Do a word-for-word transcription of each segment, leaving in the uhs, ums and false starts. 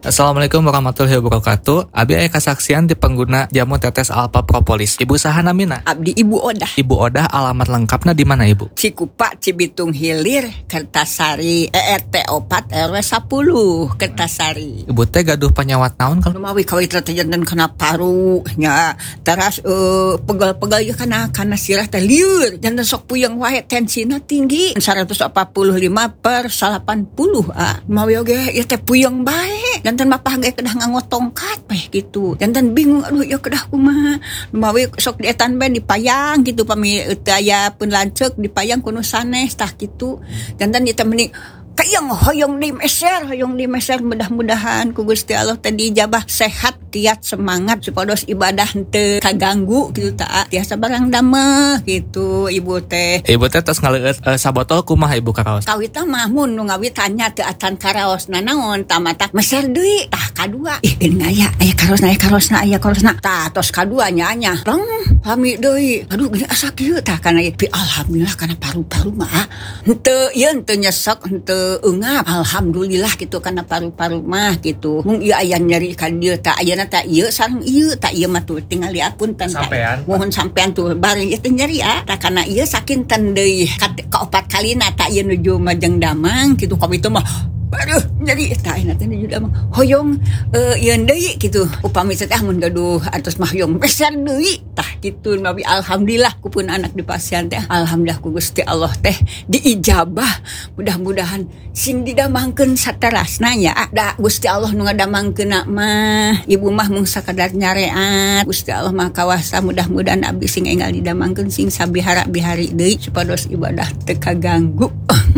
Assalamualaikum warahmatullahi wabarakatuh. Abi aya kasaksian di pengguna jamu tetes Alpha Propolis. Ibu saha namina? Abdi Ibu Odah. Ibu Odah, alamat lengkapna di mana Ibu? Cikupa, Cibitung Hilir, Kertasari, E R T empat R W sepuluh, Kertasari. Ibu teh gaduh penyawat naon kalau Lumawi kawit jantan kena paru nya. Teras uh, pegal-pegal ya kana kana sirah teh lieur. Jantan sok puyeng wae tensina tinggi seratus empat puluh lima per delapan puluh. Ah, lumawi oge ya teh puyeng bae. Jantan mapah ge kedah nganggo tongkat peh gitu. Jantan bingung aduh ya kedah kumaha. Lumawi sok dietan bae dipayang gitu pami teu aya pun lanceuk dipayang kuno sanes tah kitu. Jantan ieu teh meni kayang hoyong di meser, hoyong di meser mudah-mudahan ku Gusti Allah tadi jabah sehat, kiat, semangat supados ibadah teu kaganggu gitu ta. Tiasa barang dameh gitu Ibu teh. Ibu teh tos ngaleueut uh, sabotol kumaha Ibu karaos? Kawitna mah mun nu ngawit tanya teu atan karaosna naon tamata meser deui tah kadua. Ih geuning aya aya karosna aya karosna aya karosna. Tah tos kadua nya nya. Rong pami deui. Aduh gini asa kieu tah kana alhamdulillah kana paru-paru mah henteu ieu henteu nyesek henteu ungap alhamdulillah gitu karena paru-paru mah gitu mung ieu aya nyeri ka dieu tah ayeuna tah ieu sareng ieu tah ieu mah tuh tinggal liapunten sampean mohon sampean tuh bari ieu teh nyeri ah tah kana ieu sakinten deui ka opat kalina tah ieu nuju Majeng Damang gitu ka itu mah aduh nyeri tah ayeuna teh nuju Damang hoyong uh, ieu deui gitu upami teh mun gaduh atos mah hoyong beser deui tah kitu nabi alhamdulillah kupun anak di pasien teh alhamdulillah ku Gusti Allah teh diijabah mudah-mudahan sing didamangkeun saterasna nya da Gusti Allah nu ngadamangkeunna mah ibu mah mung sakadar nyareat Gusti Allah mah kawasa mudah-mudahan abdi sing enggal didamangkeun sing sabihara bihari deui supados ibadah teu kaganggu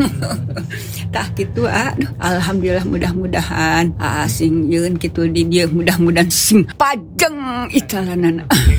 tah kitu aduh alhamdulillah mudah-mudahan ah sing yeun kitu di dieu mudah-mudahan sing pajeng ikalanana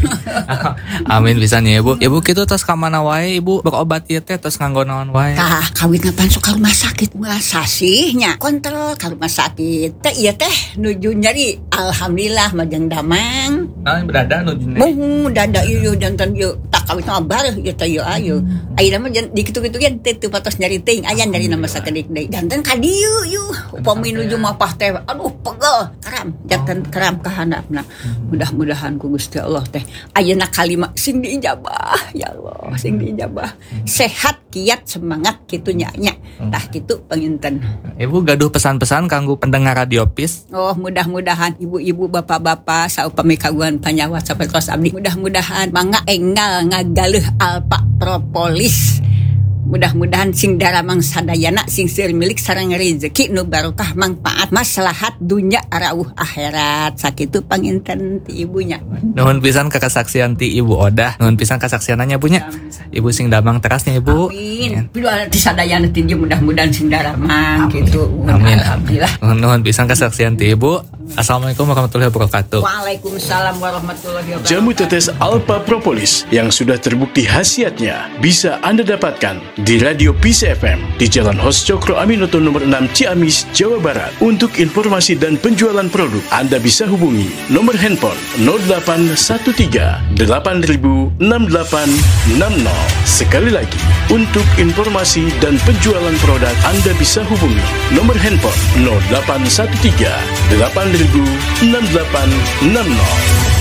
amin pisan ya Ibu. Ibu kitu tos ka mana wae Ibu berobat ieu teh tos nganggo naon wae? Tah kawit ngapan sok ka rumah sakit wah sasihnya kontrol ka rumah sakit teh ieu teh nuju nyeri alhamdulillah Majeng Damang. Nah berada nuju nyeri. Mun dada ieu jantan ieu tak kawit mah bareuh ieu teh ieu ayeuna. Ayeuna mah di kitu-kitu ge teu patos nyeri teuing aya nyeri nama sakedik deui. Jantan ka dieu ieu upami nuju mapah teh aduh pegel karam jantan karam ka handapna. Mudah-mudahan ku Gusti Allah teh ayeuna kalima sing diijabah ya Allah sing diijabah sehat kiat semangat kitu nya nya tah kitu panginten. Ibu gaduh pesan-pesan kanggo pendengar Radio Peace. Oh mudah-mudahan ibu-ibu bapak-bapak saupami kagungan panyawat sapertos abdi mudah-mudahan mangga enggal ngagaleuh Alpha Propolis. Mudah-mudahan sing daramang sadayana sing seueur milik sareng rezeki nu barokah manfaat maslahat dunya rauh akhirat sakitu panginten ti ibunya. Nuhun pisan ka kasaksian ti Ibu Odah. Nuhun pisan kasaksiananya bunya. Ibu sing damang terasnya Ibu. Amin. Pilu ti sadayana ti mudah-mudahan sing daramang kitu. Amin. Alhamdulillah. Nuhun pisan kasaksian ti Ibu. Assalamualaikum warahmatullahi wabarakatuh. Waalaikumsalam warahmatullahi wabarakatuh. Jamu tetes Alpha Propolis yang sudah terbukti khasiatnya bisa Anda dapatkan di Radio Peace F M di Jalan Hos Cokro Aminoto nomor enam Ciamis, Jawa Barat. Untuk informasi dan penjualan produk, Anda bisa hubungi nomor handphone nol delapan satu tiga delapan nol enam delapan enam nol. Sekali lagi, untuk informasi dan penjualan produk, Anda bisa hubungi nomor handphone nol delapan satu tiga delapan nol enam delapan enam nol.